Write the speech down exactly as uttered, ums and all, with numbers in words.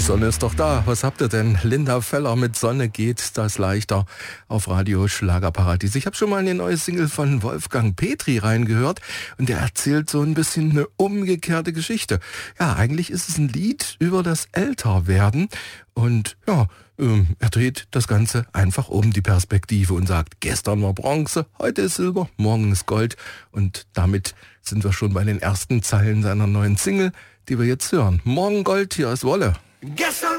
Die Sonne ist doch da. Was habt ihr denn? Linda Feller mit Sonne geht das leichter auf Radio Schlagerparadies. Ich habe schon mal eine neue Single von Wolfgang Petri reingehört und der erzählt so ein bisschen eine umgekehrte Geschichte. Ja, eigentlich ist es ein Lied über das Älterwerden und ja, ähm, er dreht das Ganze einfach um, die Perspektive, und sagt, gestern war Bronze, heute ist Silber, morgen ist Gold, und damit sind wir schon bei den ersten Zeilen seiner neuen Single, die wir jetzt hören. Morgen Gold, hier ist Wolle. Gestern